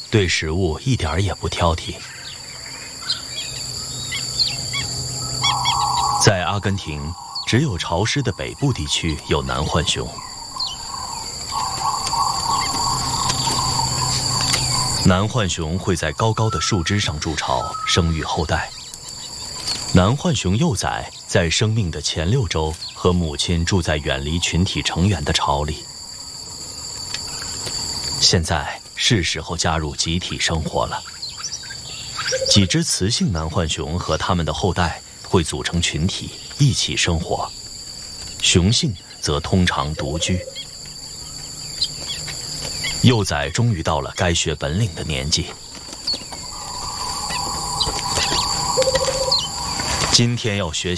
对食物一点儿也不挑剔。在阿根廷，只有潮湿的北部地区有南浣熊。南浣熊会在高高的树枝上筑巢，生育后代。南浣熊幼崽在生命的前6周和母亲住在远离群体成员的巢里。现在是时候加入集体生活了。几只雌性南浣熊和它们的后代会组成群体一起生活，雄性则通常独居。幼崽终于到了该学本领的年纪。今天要学习